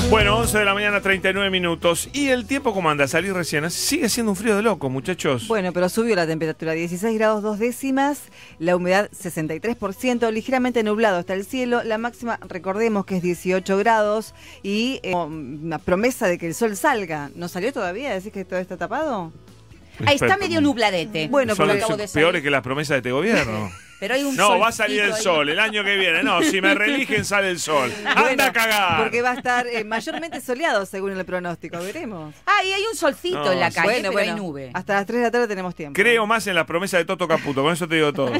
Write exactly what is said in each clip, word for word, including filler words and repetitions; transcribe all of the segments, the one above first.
Bueno, once de la mañana, treinta y nueve minutos. ¿Y el tiempo cómo anda? Salí recién. Sigue siendo un frío de loco, muchachos. Bueno, pero subió la temperatura, dieciséis grados dos décimas, la humedad sesenta y tres por ciento, ligeramente nublado hasta el cielo, la máxima, recordemos que es dieciocho grados y eh, una promesa de que el sol salga. ¿No salió todavía? ¿Decís que todo está tapado? Ahí está medio nubladete. Bueno, Son porque son peores que las promesas de este gobierno. Pero hay un No, va a salir el ahí. sol el año que viene. No, si me reeligen sale el sol. ¡Anda Bueno, a cagar! porque va a estar eh, mayormente soleado según el pronóstico, veremos. Ah, y hay un solcito No, en la sí. calle, Bueno, pero bueno, hay nube. hasta las tres de la tarde tenemos tiempo. Creo más en las promesas de Toto Caputo, con eso te digo todo. No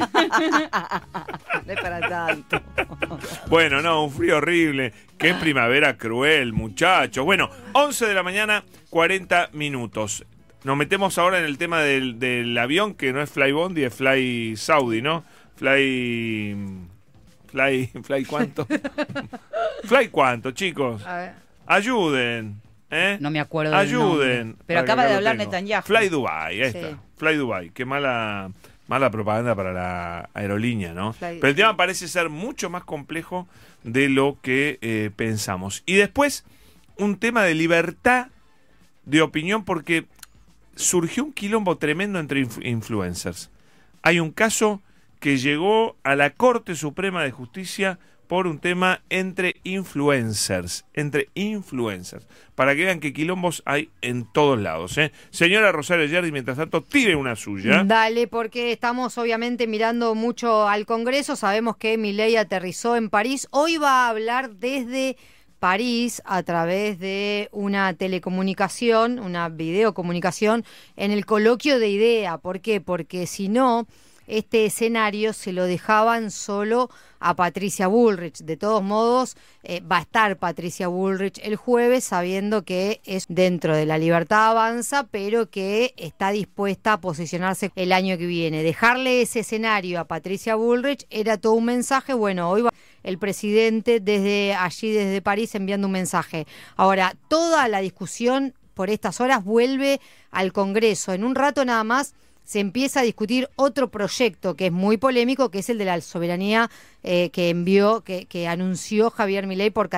es para tanto. Bueno, no, un frío horrible. Qué primavera cruel, muchachos. Bueno, once de la mañana, cuarenta minutos. Nos metemos ahora en el tema del, del avión, que no es Fly Bondi, es Fly Saudi, ¿no? Fly... Fly... ¿Fly cuánto? ¿Fly cuánto, chicos? A ver. Ayuden, ¿eh? No me acuerdo del Ayuden. nombre. Pero Para que acaba acá de lo hablar tengo. Netanyahu. Fly Dubai, ahí Sí. está. Fly Dubai. Qué mala, mala propaganda para la aerolínea, ¿no? Fly- Pero el tema parece ser mucho más complejo de lo que eh, pensamos. Y después, un tema de libertad de opinión, porque surgió un quilombo tremendo entre inf- influencers. Hay un caso que llegó a la Corte Suprema de Justicia por un tema entre influencers, entre influencers, para que vean que quilombos hay en todos lados, ¿eh? Señora Rosario Yardi, mientras tanto, tire una suya. Dale, porque estamos obviamente mirando mucho al Congreso, sabemos que Milei aterrizó en París, hoy va a hablar desde París a través de una telecomunicación, una videocomunicación en el coloquio de IDEA. ¿Por qué? Porque si no, este escenario se lo dejaban solo a Patricia Bullrich. De todos modos, eh, va a estar Patricia Bullrich el jueves, sabiendo que es dentro de la Libertad Avanza, pero que está dispuesta a posicionarse el año que viene. Dejarle ese escenario a Patricia Bullrich era todo un mensaje. Bueno, hoy va el presidente desde allí, desde París, enviando un mensaje. Ahora, toda la discusión por estas horas vuelve al Congreso. En un rato nada más se empieza a discutir otro proyecto que es muy polémico, que es el de la soberanía eh, que envió, que, que anunció Javier Milei por